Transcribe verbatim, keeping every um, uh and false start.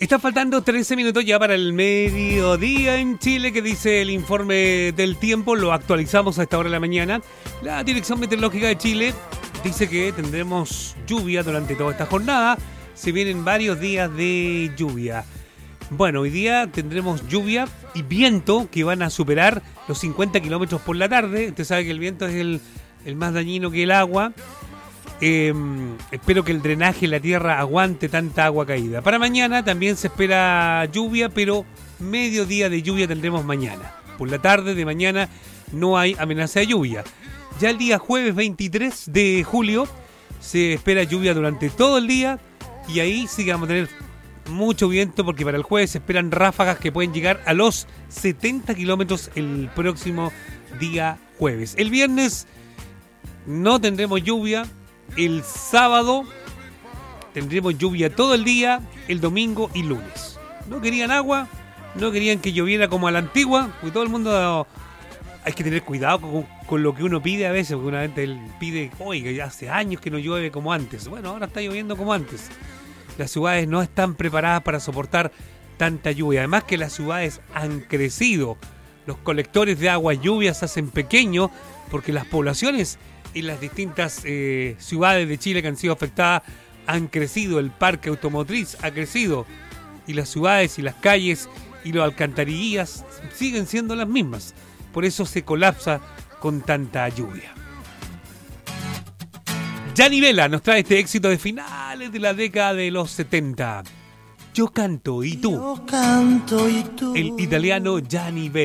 Está faltando trece minutos ya para el mediodía en Chile, que dice el informe del tiempo. Lo actualizamos a esta hora de la mañana. La Dirección Meteorológica de Chile dice que tendremos lluvia durante toda esta jornada. Se vienen varios días de lluvia. Bueno, hoy día tendremos lluvia y viento que van a superar los cincuenta kilómetros por la tarde. Usted sabe que el viento es el, el más dañino que el agua. Eh, espero que el drenaje en la tierra aguante tanta agua caída. Para mañana también se espera lluvia, pero mediodía de lluvia tendremos mañana. Por la tarde de mañana no hay amenaza de lluvia. Ya el día jueves veintitrés de julio se espera lluvia durante todo el día y ahí sí que vamos a tener mucho viento, porque para el jueves se esperan ráfagas que pueden llegar a los setenta kilómetros el próximo día jueves. El viernes no tendremos lluvia. El sábado tendremos lluvia todo el día, el domingo y lunes. No querían agua, no querían que lloviera como a la antigua, porque todo el mundo... Hay que tener cuidado con, con lo que uno pide a veces, porque una vez él pide, oiga, ya hace años que no llueve como antes. Bueno, ahora está lloviendo como antes. Las ciudades no están preparadas para soportar tanta lluvia. Además que las ciudades han crecido. Los colectores de agua lluvia se hacen pequeños porque las poblaciones en las distintas eh, ciudades de Chile que han sido afectadas han crecido, el parque automotriz ha crecido y las ciudades y las calles y las alcantarillas siguen siendo las mismas. Por eso se colapsa con tanta lluvia. Gianni Vela nos trae este éxito de finales de la década de los setenta. Yo canto y tú. Yo canto y tú. El italiano Gianni Vela.